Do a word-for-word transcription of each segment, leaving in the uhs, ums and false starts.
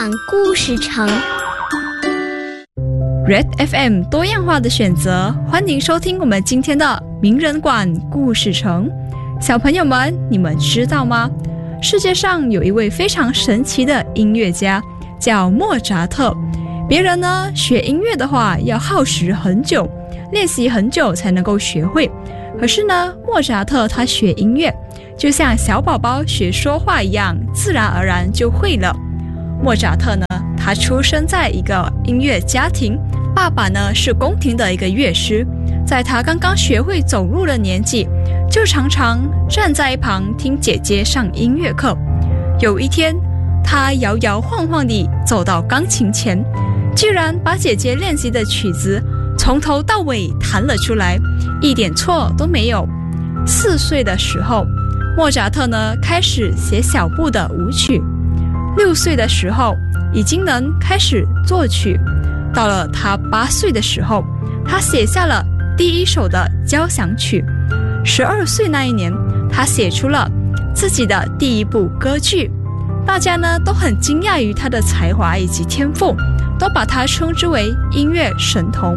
馆故事城 Red F M 多样化的选择，欢迎收听我们今天的名人馆故事城。小朋友们，你们知道吗？世界上有一位非常神奇的音乐家，叫莫扎特。别人呢学音乐的话要耗时很久，练习很久才能够学会。可是呢，莫扎特他学音乐就像小宝宝学说话一样，自然而然就会了。莫扎特呢，他出生在一个音乐家庭，爸爸呢是宫廷的一个乐师。在他刚刚学会走路的年纪，就常常站在一旁听姐姐上音乐课。有一天，他摇摇晃晃地走到钢琴前，居然把姐姐练习的曲子从头到尾弹了出来，一点错都没有。四岁的时候，莫扎特呢开始写小步的舞曲。六岁的时候，已经能开始作曲。到了他八岁的时候，他写下了第一首的交响曲。十二岁那一年，他写出了自己的第一部歌剧。大家呢都很惊讶于他的才华以及天赋，都把他称之为音乐神童。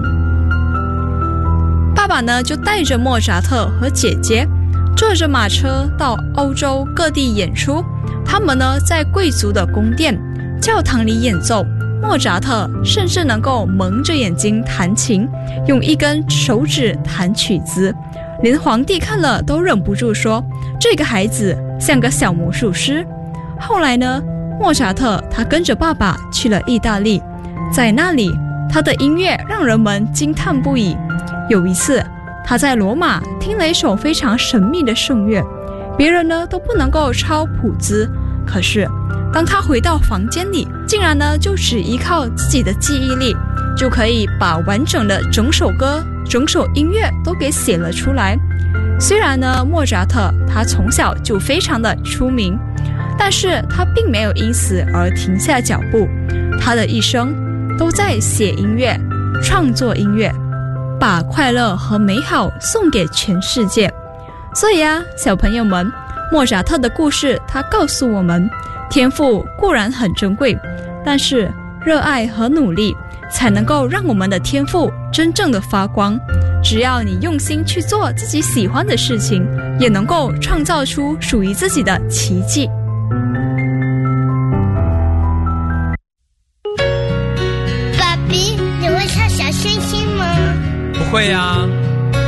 爸爸呢就带着莫扎特和姐姐坐着马车到欧洲各地演出。他们呢在贵族的宫殿、教堂里演奏，莫扎特甚至能够蒙着眼睛弹琴，用一根手指弹曲子，连皇帝看了都忍不住说，这个孩子像个小魔术师。后来呢，莫扎特他跟着爸爸去了意大利，在那里他的音乐让人们惊叹不已。有一次，他在罗马听了一首非常神秘的圣乐，别人呢都不能够抄谱子，可是当他回到房间里，竟然呢就只依靠自己的记忆力，就可以把完整的整首歌、整首音乐都给写了出来。虽然呢莫扎特他从小就非常的出名，但是他并没有因此而停下脚步，他的一生都在写音乐、创作音乐，把快乐和美好送给全世界。所以啊，小朋友们，莫扎特的故事他告诉我们，天赋固然很珍贵，但是热爱和努力才能够让我们的天赋真正的发光。只要你用心去做自己喜欢的事情，也能够创造出属于自己的奇迹。 爸比，你会唱小星星吗？ 不会啊。